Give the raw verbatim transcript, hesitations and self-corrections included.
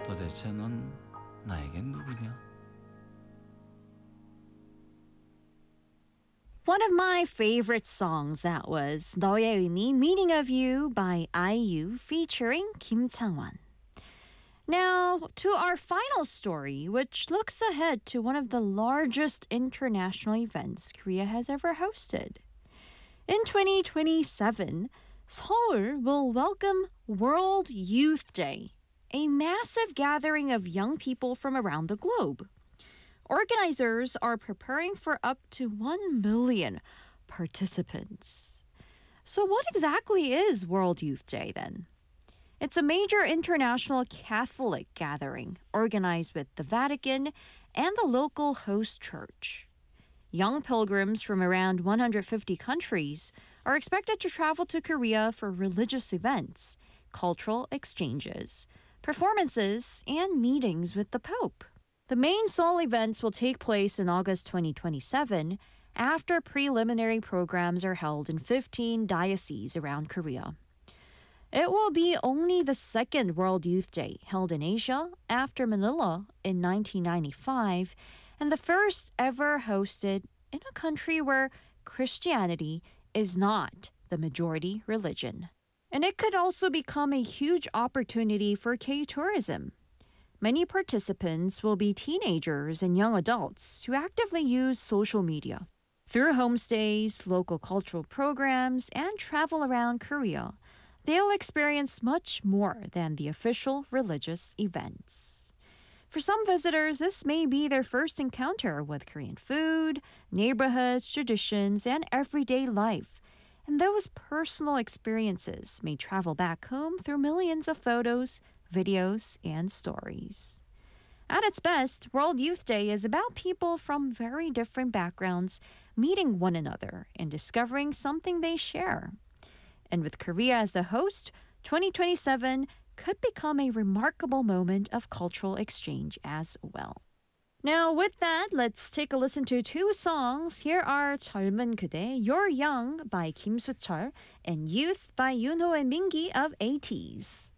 도대체 넌 나에겐 누구냐? One of my favorite songs that was 너의 의미, Meaning of You by I U featuring Kim Chang-won. Now, to our final story, which looks ahead to one of the largest international events Korea has ever hosted. In twenty twenty-seven, Seoul will welcome World Youth Day, a massive gathering of young people from around the globe. Organizers are preparing for up to one million participants. So what exactly is World Youth Day then? It's a major international Catholic gathering organized with the Vatican and the local host church. Young pilgrims from around one hundred fifty countries are expected to travel to Korea for religious events, cultural exchanges, performances, and meetings with the Pope. The main Seoul events will take place in August twenty twenty-seven after preliminary programs are held in fifteen dioceses around Korea. It will be only the second World Youth Day held in Asia after Manila in nineteen ninety-five and the first ever hosted in a country where Christianity is not the majority religion. And it could also become a huge opportunity for K-tourism. Many participants will be teenagers and young adults who actively use social media. Through homestays, local cultural programs, and travel around Korea, they'll experience much more than the official religious events. For some visitors, this may be their first encounter with Korean food, neighborhoods, traditions, and everyday life. And those personal experiences may travel back home through millions of photos, videos, and stories. At its best, World Youth Day is about people from very different backgrounds meeting one another and discovering something they share. And with Korea as the host, twenty twenty-seven could become a remarkable moment of cultural exchange as well. Now, with that, let's take a listen to two songs. Here are 젊은 그대, You're Young by Kim Soo-chul and Youth by Yoonho and Mingi of eighties.